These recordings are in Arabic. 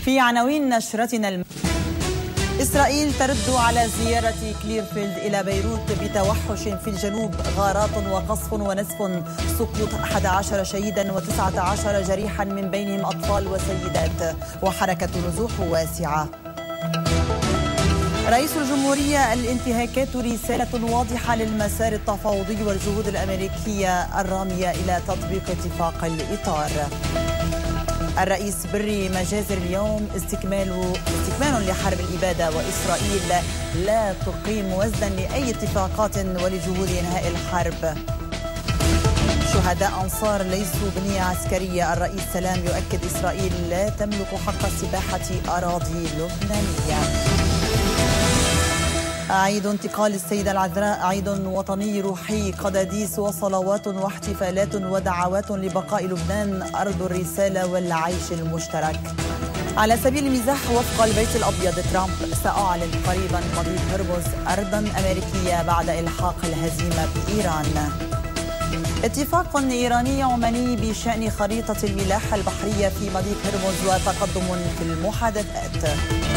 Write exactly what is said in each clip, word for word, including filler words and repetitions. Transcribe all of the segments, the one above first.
في عناوين نشرتنا الم... إسرائيل ترد على زيارة كليرفيلد إلى بيروت بتوحش في الجنوب، غارات وقصف ونسف، سقوط أحد عشر شهيدا وتسعة عشر جريحا من بينهم أطفال وسيدات، وحركة نزوح واسعة. رئيس الجمهورية: الانتهاكات رسالة واضحة للمسار التفاوضي والجهود الأمريكية الرامية إلى تطبيق اتفاق الإطار. الرئيس بري: مجازر اليوم استكمال استكمال لحرب الإبادة، وإسرائيل لا تقيم وزنا لأي اتفاقات ولجهود إنهاء الحرب. شهداء أنصار ليسوا بنية عسكرية. الرئيس سلام يؤكد إسرائيل لا تملك حق سباحة أراضي لبنانية. عيد انتقال السيدة العذراء، عيد وطني روحي، قداديس وصلوات واحتفالات ودعوات لبقاء لبنان أرض الرسالة والعيش المشترك. على سبيل المزاح، وفق البيت الأبيض، ترامب: سأعلن قريبا مضيق هرمز أرضا أمريكية بعد إلحاق الهزيمة بإيران. اتفاق إيراني عماني بشأن خريطة الملاحة البحرية في مضيق هرمز وتقدم في المحادثات.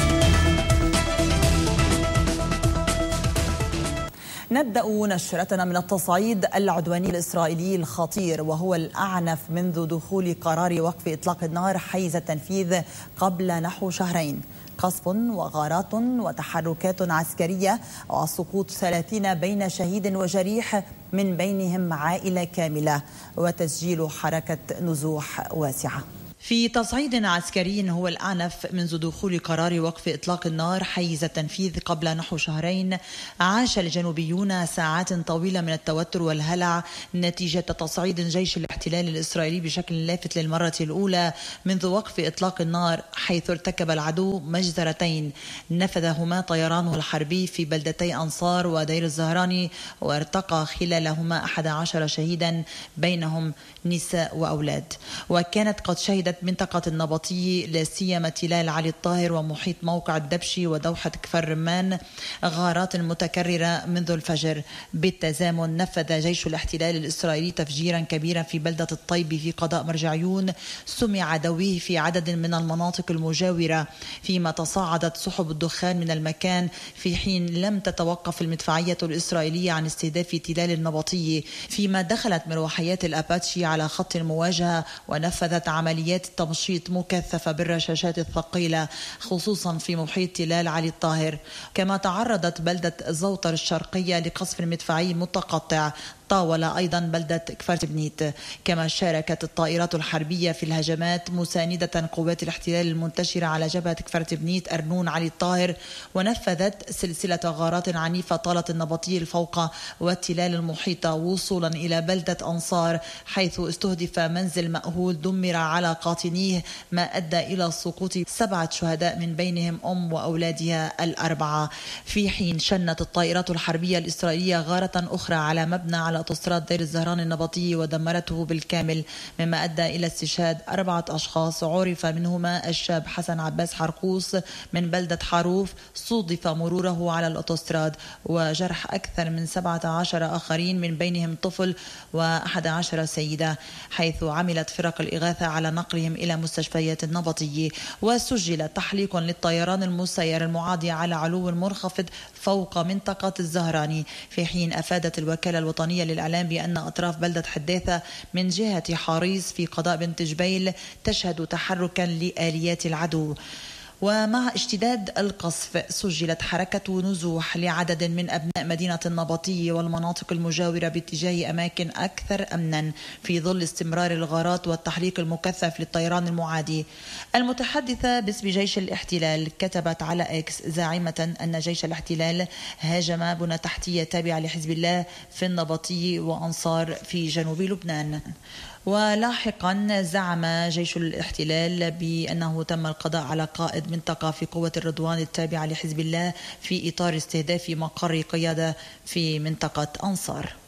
نبدأ نشرتنا من التصعيد العدواني الإسرائيلي الخطير، وهو الأعنف منذ دخول قرار وقف إطلاق النار حيز التنفيذ قبل نحو شهرين. قصف وغارات وتحركات عسكرية وسقوط ثلاثين بين شهيد وجريح من بينهم عائلة كاملة، وتسجيل حركة نزوح واسعة. في تصعيد عسكري هو الأعنف منذ دخول قرار وقف إطلاق النار حيز التنفيذ قبل نحو شهرين، عاش الجنوبيون ساعات طويلة من التوتر والهلع نتيجة تصعيد جيش الاحتلال الإسرائيلي بشكل لافت للمرة الأولى منذ وقف إطلاق النار، حيث ارتكب العدو مجزرتين نفذهما طيرانه الحربي في بلدتي أنصار ودير الزهراني، وارتقى خلالهما أحد عشر شهيدا بينهم نساء وأولاد. وكانت قد شهدت منطقة النبطي لا سيما تلال علي الطاهر ومحيط موقع الدبشي ودوحة كفر رمان غارات متكررة منذ الفجر. بالتزامن نفذ جيش الاحتلال الإسرائيلي تفجيرا كبيرا في بلدة الطيب في قضاء مرجعيون، سمع دويه في عدد من المناطق المجاورة، فيما تصاعدت سحب الدخان من المكان في حين لم تتوقف المدفعية الإسرائيلية عن استهداف تلال النبطي، فيما دخلت مروحيات الأباتشي على خط المواجهة ونفذت عمليات تمشيط مكثفة بالرشاشات الثقيلة خصوصا في محيط تلال علي الطاهر. كما تعرضت بلدة زوطر الشرقية لقصف مدفعي متقطع، طاول أيضا بلدة كفر تبنيت. كما شاركت الطائرات الحربية في الهجمات مساندة قوات الاحتلال المنتشرة على جبهة كفر تبنيت أرنون علي الطاهر، ونفذت سلسلة غارات عنيفة طالت النبطي الفوق والتلال المحيطة وصولا إلى بلدة أنصار، حيث استهدف منزل مأهول دمر على قاطنيه، ما أدى إلى سقوط سبعة شهداء من بينهم أم وأولادها الأربعة. في حين شنت الطائرات الحربية الإسرائيلية غارة أخرى على مبنى على أوتوستراد دير الزهران النبطي ودمرته بالكامل، مما أدى إلى استشهاد أربعة أشخاص عرف منهما الشاب حسن عباس حرقوس من بلدة حروف صودف مروره على الأوتوستراد، وجرح أكثر من سبعة عشر آخرين من بينهم طفل وأحد عشر سيدة، حيث عملت فرق الإغاثة على نقلهم إلى مستشفيات النبطي. وسجل تحليق للطيران المسير المعادي على علو منخفض فوق منطقة الزهراني، في حين أفادت الوكالة الوطنية للإعلام بأن أطراف بلدة حداثة من جهة حاريص في قضاء بنت جبيل تشهد تحركا لآليات العدو. ومع اشتداد القصف سجلت حركة نزوح لعدد من أبناء مدينة النبطي والمناطق المجاورة باتجاه أماكن أكثر أمنا في ظل استمرار الغارات والتحليق المكثف للطيران المعادي. المتحدثة باسم جيش الاحتلال كتبت على إكس زاعمة أن جيش الاحتلال هاجم بنى تحتية تابعة لحزب الله في النبطي وأنصار في جنوب لبنان. ولاحقا زعم جيش الاحتلال بأنه تم القضاء على قائد منطقة في قوة الرضوان التابعة لحزب الله في إطار استهداف مقر قيادة في منطقة أنصار.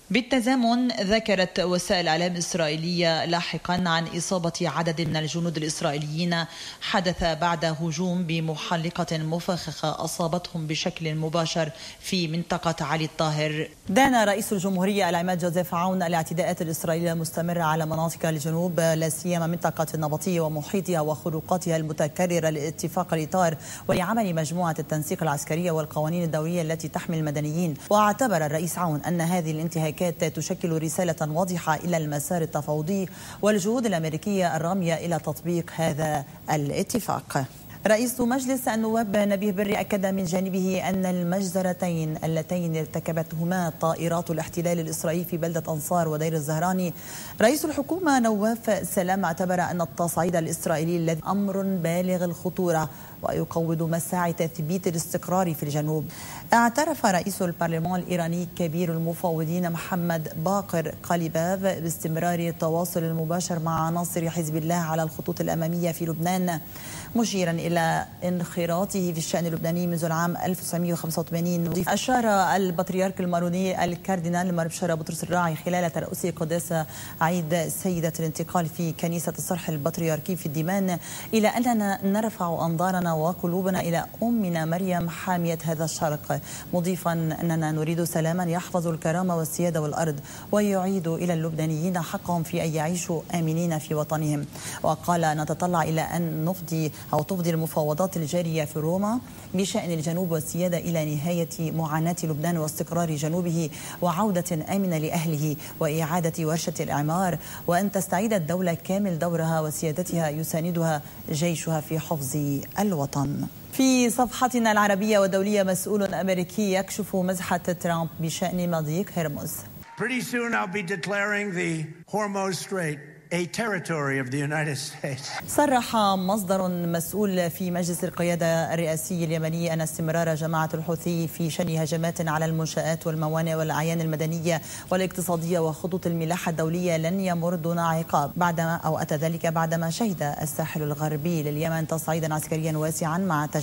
بالتزامن ذكرت وسائل الإعلام الإسرائيلية لاحقا عن إصابة عدد من الجنود الإسرائيليين حدث بعد هجوم بمحلقة مفخخة أصابتهم بشكل مباشر في منطقة علي الطاهر. دان رئيس الجمهورية العماد جوزيف عون الاعتداءات الإسرائيلية المستمرة على مناطق الجنوب لا سيما منطقة النبطية ومحيطها وخروقاتها المتكررة لاتفاق الإطار ولعمل مجموعة التنسيق العسكرية والقوانين الدولية التي تحمي المدنيين. واعتبر الرئيس عون أن هذه الانتهاكات تشكل رسالة واضحة إلى المسار التفاوضي والجهود الأمريكية الرامية إلى تطبيق هذا الاتفاق. رئيس مجلس النواب نبيه بري أكد من جانبه أن المجزرتين اللتين ارتكبتهما طائرات الاحتلال الإسرائيلي في بلدة أنصار ودير الزهراني. رئيس الحكومة نواف سلام اعتبر أن التصعيد الإسرائيلي الذي أمر بالغ الخطورة ويقوض مساعي تثبيت الاستقرار في الجنوب. اعترف رئيس البرلمان الإيراني كبير المفاوضين محمد باقر قاليباف باستمرار التواصل المباشر مع عناصر حزب الله على الخطوط الأمامية في لبنان، مشيرا إلى انخراطه في الشأن اللبناني منذ العام ألف وتسعمئة وخمسة وثمانين. أشار البطريرك الماروني الكاردينال ماربشارا بطرس الراعي خلال ترأسه قداسة عيد سيدة الانتقال في كنيسة الصرح البطريركي في الديمان إلى أننا نرفع أنظارنا وقلوبنا إلى أمنا مريم حامية هذا الشرق، مضيفا أننا نريد سلاما يحفظ الكرامة والسيادة والأرض ويعيد إلى اللبنانيين حقهم في أن يعيشوا آمنين في وطنهم. وقال نتطلع إلى أن نفضي أو تفضي المفاوضات الجارية في روما بشأن الجنوب والسيادة إلى نهاية معاناة لبنان واستقرار جنوبه وعودة آمنة لأهله وإعادة ورشة الإعمار، وأن تستعيد الدولة كامل دورها وسيادتها يساندها جيشها في حفظ الوطن. في صفحتنا العربية والدولية، مسؤول أمريكي يكشف مزحة ترامب بشأن مضيق هرمز. Pretty soon I'll be declaring the Hormuz Strait a territory of the United States. صرح مصدر مسؤول في مجلس القيادة الرئاسي اليمني أن استمرار جماعة الحوثي في شن هجمات على المنشآت والموانئ والأعيان المدنية والاقتصادية وخطوط الملاحة الدولية لن يمر دون عقاب، بعدما أو أتى ذلك بعدما شهد الساحل الغربي لليمن تصعيدا عسكريا واسعا مع